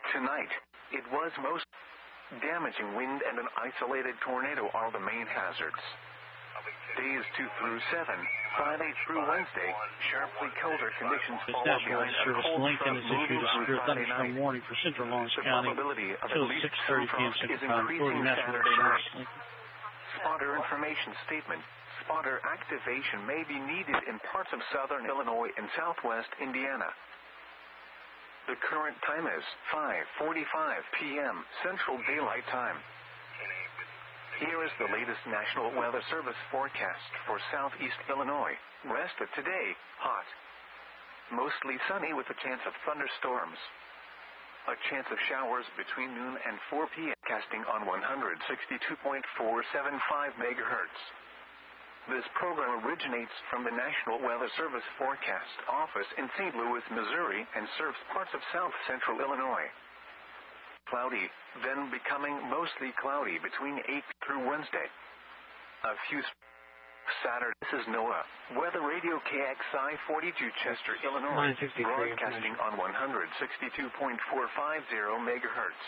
Tonight, it was most damaging wind and an isolated tornado are the main hazards. Days 2 through 7, Friday through Wednesday, sharply colder conditions This follow National behind Weather a Service cold Lincoln front has moving issued a through severe Friday thunderstorm night. warning for central Lawrence The County probability of until at least 6:30 some p.m. frost Central is Time. increasing According to National Saturday Weather night. Service Lincoln. Spotter information statement. Spotter activation may be needed in parts of southern Illinois and southwest Indiana. The current time is 5:45 p.m. Central Daylight Time. Here is the latest National Weather Service forecast for southeast Illinois. Rest of today, hot. Mostly sunny with a chance of thunderstorms. A chance of showers between noon and 4 p.m. Casting on 162.475 megahertz. This program originates from the National Weather Service Forecast Office in St. Louis, Missouri, and serves parts of south central Illinois. Cloudy, then becoming mostly cloudy between 8 through Wednesday. A few Saturday. This is NOAA Weather Radio KXI 42 Chester, Illinois, broadcasting on 162.450 megahertz.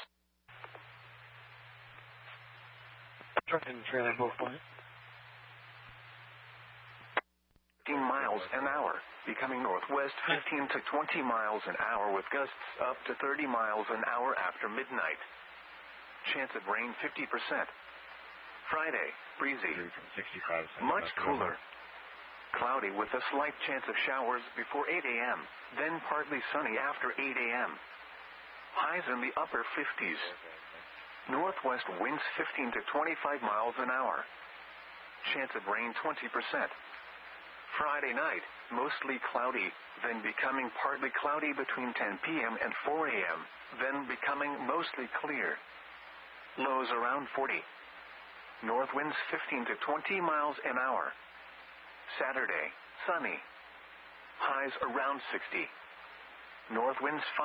Truck and trailer both ways. 15 miles an hour, becoming northwest 15 to 20 miles an hour with gusts up to 30 miles an hour after midnight. Chance of rain 50%. Friday, breezy. Much cooler. Cloudy with a slight chance of showers before 8 a.m., then partly sunny after 8 a.m. Highs in the upper 50s. Northwest winds 15 to 25 miles an hour. Chance of rain 20%. Friday night, mostly cloudy, then becoming partly cloudy between 10 p.m. and 4 a.m., then becoming mostly clear. Lows around 40. North winds 15 to 20 miles an hour. Saturday, sunny. Highs around 60. North winds